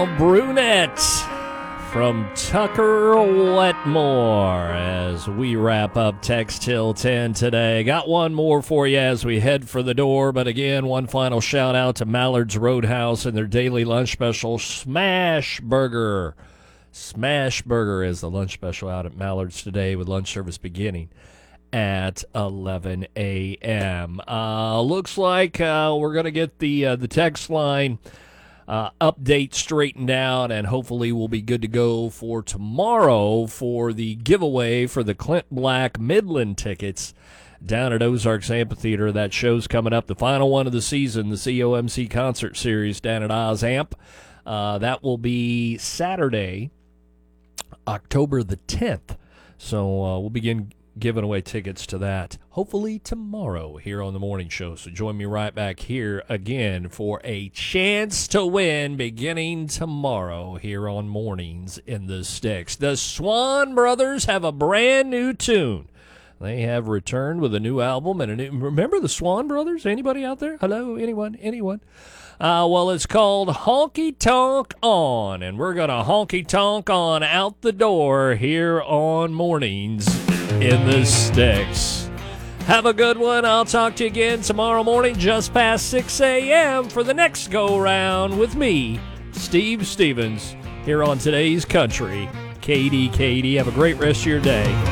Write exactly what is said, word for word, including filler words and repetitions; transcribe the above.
Brunette from Tucker Wetmore as we wrap up Text Till ten today. Got one more for you as we head for the door, but again, one final shout out to Mallard's Roadhouse and their daily lunch special, Smash Burger. Smash Burger is the lunch special out at Mallard's today with lunch service beginning at eleven a.m. Uh, looks like uh, we're going to get the uh, the text line uh, update straightened out, and hopefully we'll be good to go for tomorrow for the giveaway for the Clint Black Midland tickets down at Ozarks Amphitheater. That show's coming up, the final one of the season, the C O M C Concert Series down at Oz Amp. Uh, that will be Saturday, October the tenth. So uh, we'll begin giving away tickets to that hopefully tomorrow here on the morning show. So join me right back here again for a chance to win beginning tomorrow here on Mornings in the Sticks. The Swan Brothers have a brand new tune. They have returned with a new album and a new... Remember the Swan Brothers? Anybody out there? Hello? Anyone? Anyone? Uh, well, it's called Honky Tonk On, and we're going to honky tonk on out the door here on Mornings in the Sticks. Have a good one. I'll talk to you again tomorrow morning just past six a.m. for the next go-round with me, Steve Stevens, here on Today's Country. K D K D, have a great rest of your day.